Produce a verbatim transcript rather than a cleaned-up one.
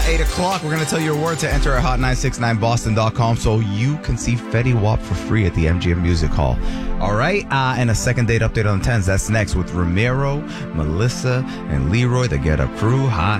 eight o'clock, we're going to tell you a word to enter at hot nine six nine boston dot com so you can see Fetty Wap for free at the M G M Music Hall. All right, uh, and a second date update on the tens. That's next with Ramiro, Melissa, and Leroy, the Get Up Crew. Hot